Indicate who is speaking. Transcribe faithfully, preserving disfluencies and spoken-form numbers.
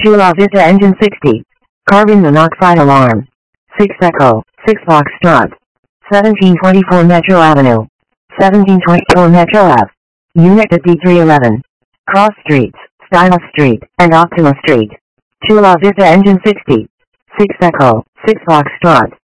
Speaker 1: Chula Vista Engine sixty. Carbon monoxide alarm. six Echo, six Foxtrot. seventeen twenty-four Metro Avenue. seventeen twenty-four Metro Ave. Unit at D three eleven. Cross Streets, Stylus Street, and Optima Street. Chula Vista Engine sixty. six Echo, six Foxtrot.